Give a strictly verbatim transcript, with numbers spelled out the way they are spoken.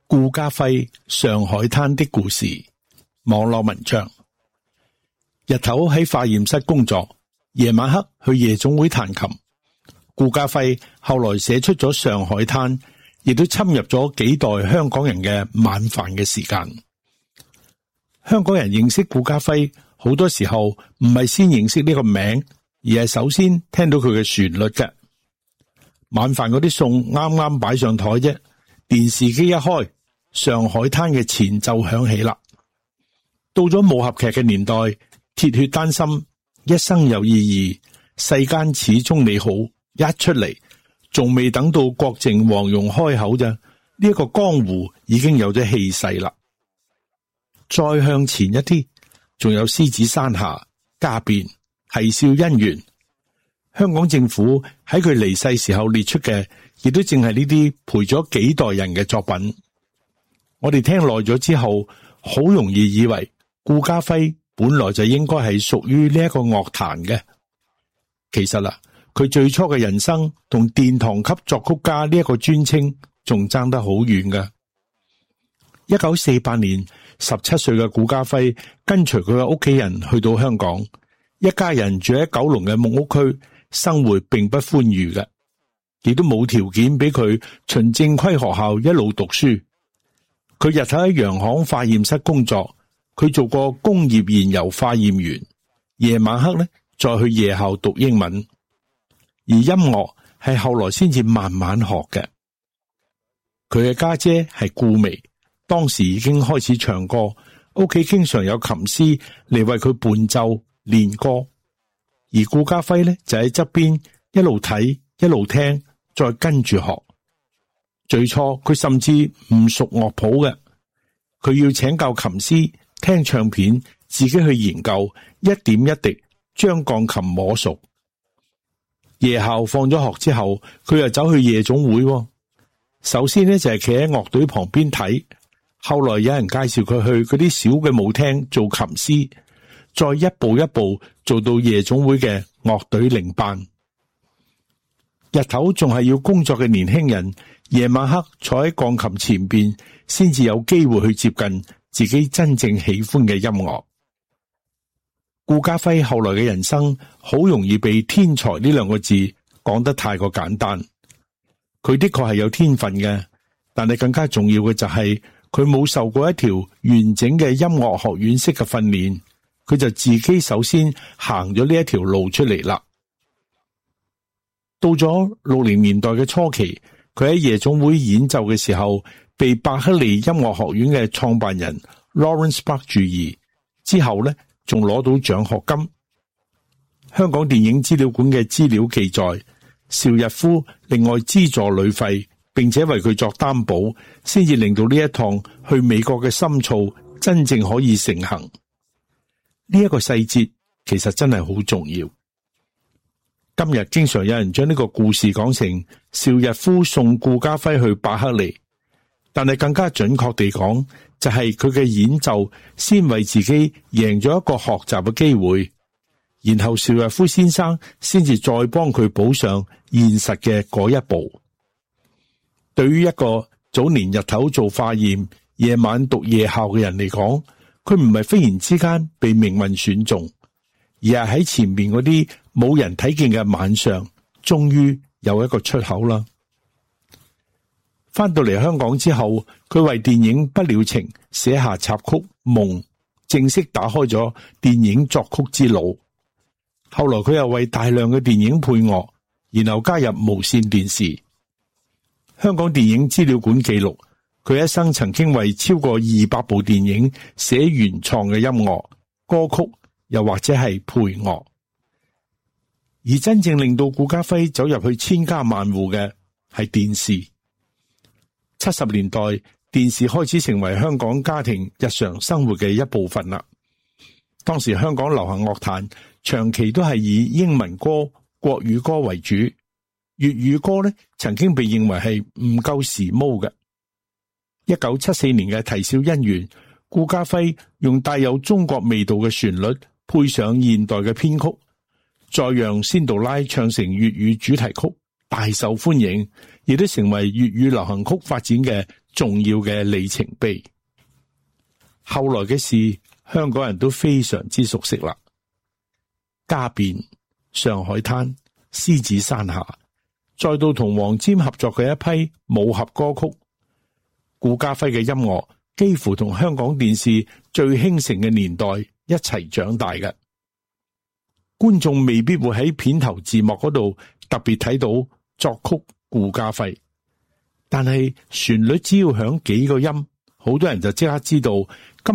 顧嘉輝上海灘的故事網絡文章。日頭喺化驗室工作，夜晚黑去夜總會彈琴。顧嘉輝後來寫出咗《上海灘》，亦都侵入咗幾代香港人嘅晚飯嘅時間。香港人認識顧嘉輝，好多時候唔係先認識呢個名，而係首先聽到佢嘅旋律嘅。晚飯嗰啲餸啱啱擺上台啫，電視機一開，《上海灘》嘅前奏響起啦。到咗武俠劇嘅年代，鐵血丹心、一生有意義、世間始終你好一出嚟，仲未等到郭靖黃蓉開口咋，呢一個江湖已經有咗氣勢啦。再向前一啲，仲有獅子山下、家變、啼笑姻緣。香港政府喺佢離世時候列出嘅，亦都正係呢啲陪咗幾代人嘅作品。我哋聽耐咗之後，好容易以為顧嘉輝本來就應該係屬於呢一個樂壇嘅。其實啦，佢最初嘅人生同殿堂級作曲家呢一個尊稱仲爭得好遠㗎。一九四八年，十七歲嘅顧嘉輝跟隨佢嘅屋企人去到香港，一家人住喺九龍嘅木屋區。生活並不寬裕嘅，亦都冇條件俾佢循正規學校一路讀書。佢日頭喺洋行化驗室工作，佢做過工業燃油化驗員，夜晚黑咧再去夜校讀英文。而音樂係後來先至慢慢學嘅。佢嘅家姐係顧媚，當時已經開始唱歌，屋企經常有琴師嚟為佢伴奏練歌。而顧嘉輝咧就喺側邊一路睇一路聽，再跟住學。最初佢甚至唔熟樂譜嘅，佢要請教琴師，聽唱片，自己去研究，一點一滴將鋼琴摸熟。夜校放咗學之後，佢又走去夜總會。首先呢，就係企喺樂隊旁邊睇，後來有人介紹佢去嗰啲小嘅舞廳做琴師。再一步一步做到夜總會嘅樂隊領班。日頭仲係要工作嘅年輕人，夜晚黑坐喺鋼琴前邊，先至有機會去接近自己真正喜歡嘅音樂。顧嘉輝後來嘅人生好容易被天才呢兩個字講得太過簡單。佢的確係有天分嘅，但係更加重要嘅就係佢冇受過一條完整嘅音樂學院式嘅訓練。佢就自己首先行咗呢一條路出嚟啦。到咗六零年代嘅初期，佢喺夜總會演奏嘅時候，被伯克利音樂學院嘅創辦人 Lawrence Buck 注意，之後呢仲攞到獎學金。香港電影資料館嘅資料記載，邵逸夫另外資助旅費，並且為佢作擔保，先至令到呢一趟去美國嘅深造真正可以成行。呢一個細節其實真係好重要。今日經常有人將呢個故事講成邵逸夫送顧嘉輝去伯克利，但係更加準確地講，就係佢嘅演奏先為自己贏咗一個學習嘅機會，然後邵逸夫先生先至再幫佢補上現實嘅嗰一步。對於一個早年日頭做化驗、夜晚讀夜校嘅人嚟講，佢唔係忽然之間被命運選中，而係喺前面嗰啲冇人睇見嘅晚上，終於有一個出口啦。翻到嚟香港之後，佢為電影《不了情》寫下插曲《夢》，正式打開咗電影作曲之路。後來佢又為大量嘅電影配樂，然後加入無線電視。香港電影資料館記錄，佢一生曾經為超過二百部電影寫原創嘅音樂、歌曲，又或者係配樂。而真正令到顧嘉輝走入去千家萬戶嘅係電視。七十年代，電視開始成為香港家庭日常生活嘅一部分啦。當時香港流行樂壇長期都係以英文歌、國語歌為主，粵語歌呢曾經被認為係唔夠時髦嘅。一九七四年嘅《啼笑姻緣》，顧嘉輝用帶有中國味道嘅旋律，配上現代嘅編曲，再讓仙杜拉唱成粵語主題曲，大受歡迎，亦都成為粵語流行曲發展嘅重要嘅里程碑。後來嘅事，香港人都非常之熟悉啦。家變、上海灘、獅子山下，再到同黃霑合作嘅一批武俠歌曲，顧嘉輝嘅音樂幾乎同香港電視最興盛嘅年代一齊長大嘅。觀眾未必會喺片頭字幕嗰度特別睇到作曲顧嘉輝，但係旋律只要響幾個音，好多人就即刻知道今